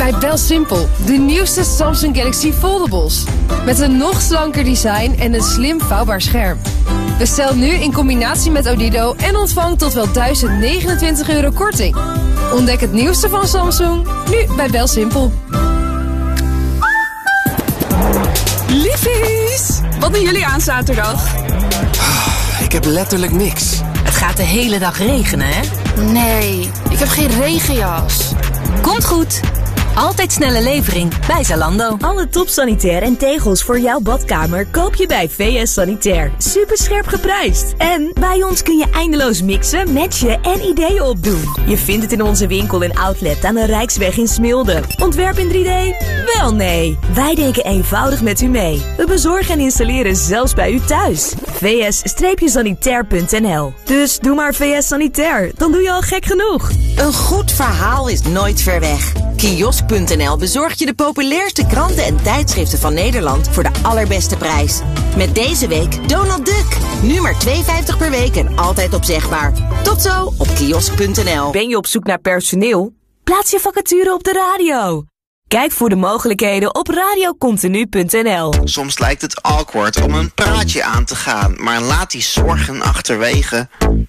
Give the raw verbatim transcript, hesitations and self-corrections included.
bij BelSimpel, de nieuwste Samsung Galaxy Foldables. Met een nog slanker design en een slim vouwbaar scherm. Bestel nu in combinatie met Odido en ontvang tot wel duizend negenentwintig euro korting. Ontdek het nieuwste van Samsung, nu bij BelSimpel. Liefies, wat doen jullie aan zaterdag? Ik heb letterlijk niks. Het gaat de hele dag regenen, hè? Nee, ik heb geen regenjas. Komt goed. Altijd snelle levering bij Zalando. Alle topsanitair en tegels voor jouw badkamer koop je bij V S Sanitair. Superscherp geprijsd. En bij ons kun je eindeloos mixen, matchen en ideeën opdoen. Je vindt het in onze winkel en outlet aan de Rijksweg in Smilde. Ontwerp in drie D? Wel nee. Wij denken eenvoudig met u mee. We bezorgen en installeren zelfs bij u thuis. v s sanitair punt n l. Dus doe maar V S Sanitair, dan doe je al gek genoeg. Een goed verhaal is nooit ver weg. Kiosk punt n l bezorgt je de populairste kranten en tijdschriften van Nederland voor de allerbeste prijs. Met deze week Donald Duck. Nu maar twee vijftig per week en altijd opzegbaar. Tot zo op kiosk punt n l. Ben je op zoek naar personeel? Plaats je vacature op de radio. Kijk voor de mogelijkheden op radiocontinu punt n l. Soms lijkt het awkward om een praatje aan te gaan, maar laat die zorgen achterwege.